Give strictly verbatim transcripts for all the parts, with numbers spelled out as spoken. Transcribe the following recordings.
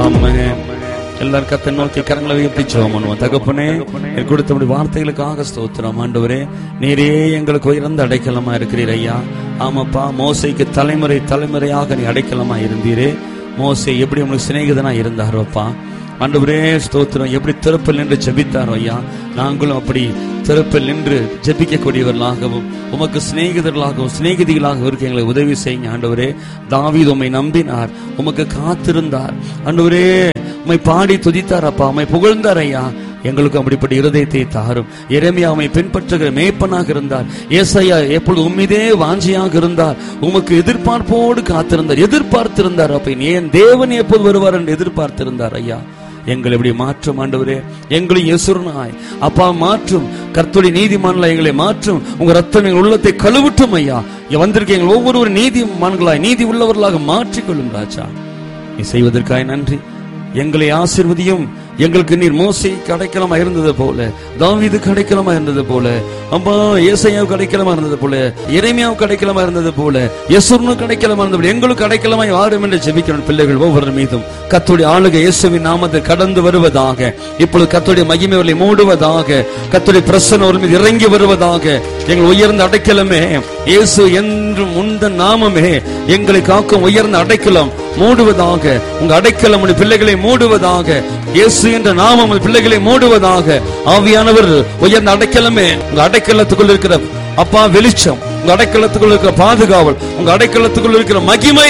ஆமென். எல்லாரும் கர்த்தரை நோக்கி கரங்களை உயர்த்தி ஜெபம் பண்ணுவோம். தகப்பனே, நீர் கொடுத்த வார்த்தைகளுக்காக ஸ்தோத்திரம். ஆண்டவரே, நீரே எங்களுக்கு உயர்ந்த அடைக்கலமா இருக்கிறீர் ஐயா. ஆமாப்பா, மோசேக்கு தலைமுறை தலைமுறையாக நீ அடைக்கலமா இருந்தீரே. மோசே எப்படி உங்களுக்கு சிநேகிதனா இருந்தாரோப்பா. ஆண்டவரே ஸ்தோத்திரம். எப்படி திறப்பில் நின்று ஜெபித்தாரோ ஐயா, நாங்களும் அப்படி திறப்பில் நின்று ஜெபிக்கக்கூடியவர்களாகவும் உமக்கு சிநேகிதர்களாகவும் சிநேகிதிகளாகவும் இருக்க எங்களை உதவி செய்யுங்க ஆண்டவரே. தாவீது உம்மை நம்பினார், உமக்கு காத்திருந்தார் ஆண்டவரே. உம்மை பாடி துதித்தார் அப்பா, உம்மை புகழ்ந்தார் ஐயா. எங்களுக்கு அப்படிப்பட்ட இருதயத்தை தாரும். எரேமியாவை பின்பற்றுகிற மேய்ப்பனாக இருந்தார். ஏசாயா எப்பொழுது உம்மிதே வாஞ்சியாக இருந்தார், உமக்கு எதிர்பார்ப்போடு காத்திருந்தார், எதிர்பார்த்திருந்தார். அப்ப ஏன் தேவன் எப்போது வருவார் என்று எதிர்பார்த்திருந்தார் ஐயா. எங்களை எப்படி மாற்றும் ஆண்டவரே, எங்களை யேசுரனாய் அப்பா மாற்றும். கர்த்தருடைய நீதிமான்களை எங்களை மாற்றும். உங்க ரத்தம் எங்கள் உள்ளத்தை கழுவட்டும் ஐயா. வந்திருக்க எங்கள் ஒவ்வொரு நீதிமான்களாய் நீதி உள்ளவர்களாக மாற்றிக்கொள்ளும் ராஜா. நீ செய்வதற்காக நன்றி. எங்களை ஆசீர்வதியும். எங்களுக்கு நீர் மோசேக்கு அடைக்கலமா இருந்தது போல, தாவீதுக்கு அடைக்கலமா இருந்தது போல, அம்மா ஏசாயாவுக்கு அடைக்கலமா இருந்தது போல, எரேமியாவுக்கு அடைக்கலமா இருந்தது போல, யெசுரனுக்கு அடைக்கலமா இருந்தது போல எங்களுக்கு அடைக்கலமாய் வாரும் என்று ஜெபிக்கிறோம். பிள்ளைகள் ஒவ்வொரு மீதும் கர்த்தருடைய ஆளுகை இயேசுவின் நாமத்தில் கடந்து வருவதாக. இப்பொழுது கர்த்தருடைய மகிமையை மூடுவதாக. கர்த்தருடைய பிரசன்னம் ஒரு மீது இறங்கி வருவதாக. எங்கள் உயர்ந்த அடைக்கலமே இயேசு என்றும் உந்த நாமமே எங்களை காக்கும் உயர்ந்த அடைக்கலம் மூடுவதாக. உங்க அடைக்கலம் உடைய பிள்ளைகளை மூடுவதாக. இயேசு என்ற நாமம் பிள்ளைகளை மூடுவதாக. ஆவியானவர் உயர்ந்த அடைக்கலமே, உங்க அடைக்கலத்துக்குள் இருக்கிற அப்பா வெளிச்சம், உங்க அடைக்கலத்துக்குள் இருக்கிற பாதுகாவல், உங்க அடைக்கலத்துக்குள் இருக்கிற மகிமை,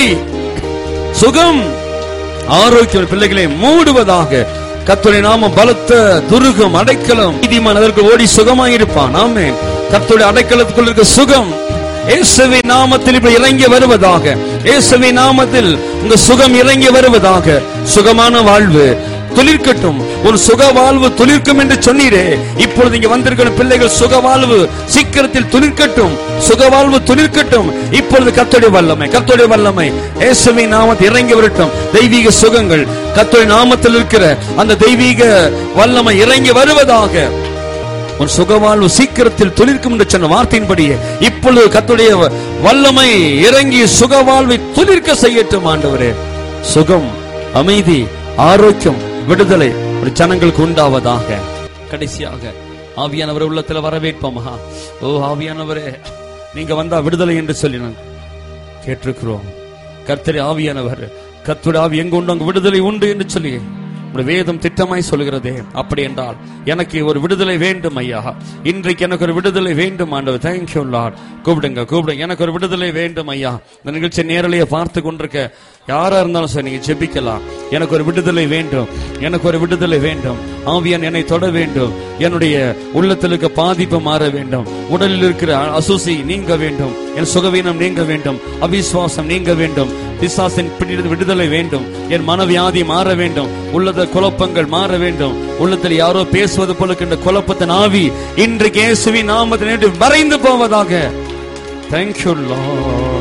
சுகம், ஆரோக்கியம் பிள்ளைகளை மூடுவதாக. கர்த்தருடைய நாமம் பலத்த துருகம் அடைக்கலம். நீதிமான் அதற்கு ஓடி சுகமாயிருப்பான். ஆமென். கர்த்தருடைய அடைக்கலத்துக்குள் இருக்கிற சுகம் இயேசுவின் நாமத்தில் இப்படி இறங்கி வருவதாக. இயேசுவின் நாமத்தில் உங்க சுகம் இறங்கி வருவதாக. சுகமான வாழ்வு துளிர்க்கட்டும். ஒரு சுக வாழ்வு துளிர்க்கும் என்று சொன்னீரே. இப்பொழுது இங்க வந்திருக்கிற பிள்ளைகள் சுக வாழ்வு சீக்கிரத்தில் துளிர்க்கட்டும். சுக வாழ்வு துளிர்க்கட்டும். இப்பொழுது கர்த்தருடைய வல்லமை, கர்த்தருடைய வல்லமை இயேசுவின் நாமத்தில் இறங்கி வரட்டும். தெய்வீக சுகங்கள் கர்த்தருடைய நாமத்தில் இருக்கிற அந்த தெய்வீக வல்லமை இறங்கி வருவதாக. ஒரு சுகவாழ்வு சீக்கிரத்தில் துளிர்க்கும் என்று சொன்ன வார்த்தையின்படியே இப்பொழுது கர்த்தருடைய வல்லமை இறங்கி சுகவாழ்வை துளிர்க்க செய்யட்டும் ஆண்டவரே. சுகம், அமைதி, ஆரோக்கியம், விடுதலை ஒரு ஜனங்களுக்கு உண்டாவதாக. கடைசியாக ஆவியானவர் உள்ளத்துல வரவேற்போமா. ஓ ஆவியானவரே, நீங்க வந்தா விடுதலை என்று சொல்லி நாங்கள் கேட்டிருக்கிறோம். கர்த்தரே ஆவியானவர், கர்த்தருடைய ஆவி எங்க உண்டு அங்கு விடுதலை உண்டு என்று சொல்லி வேதம் திட்டமாய் சொல்கிறதே. அப்படி என்றால் எனக்கு ஒரு விடுதலை வேண்டும் ஐயா. இன்றைக்கு எனக்கு ஒரு விடுதலை வேண்டும் ஆண்டவர். Thank you Lord. கூப்பிடுங்க கூப்பிடுங்க, எனக்கு ஒரு விடுதலை வேண்டும் ஐயா. இந்த நிகழ்ச்சி நேரலையை பார்த்து கொண்டிருக்க யாரா இருந்தாலும் சரி, நீங்க ஜெபிக்கலாம். எனக்கு ஒரு விடுதலை வேண்டும், எனக்கு ஒரு விடுதலை வேண்டும். ஆவியான் என்னை தொட வேண்டும். என்னுடைய உள்ளத்தில் இருக்க பாதிப்பு மாற வேண்டும். உடலில் இருக்கிற அசூசி நீங்க வேண்டும். என் சுகவீனம் நீங்க வேண்டும். அவிசுவாசம் நீங்க வேண்டும். பிசாசின் விடுதலை வேண்டும். என் மனவியாதி மாற வேண்டும். உள்ளத குழப்பங்கள் மாற வேண்டும். உள்ளத்தில் யாரோ பேசுவது போல இருக்கின்ற குழப்பத்தின் ஆவி இன்றைக்கு இயேசுவின் நாமத்தில் மறைந்து போவதாக. Thank you Lord.